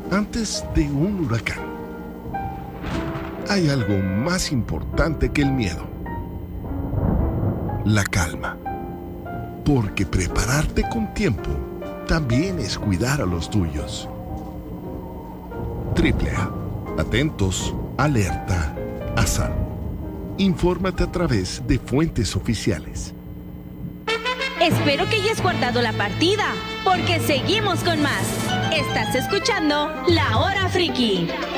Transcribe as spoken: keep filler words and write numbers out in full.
antes de un huracán. Hay algo más importante que el miedo: la calma. Porque prepararte con tiempo también es cuidar a los tuyos. Triple A. Atentos, alerta, a salvo. Infórmate a través de fuentes oficiales. Espero que hayas guardado la partida, porque seguimos con más. Estás escuchando La Hora Friki.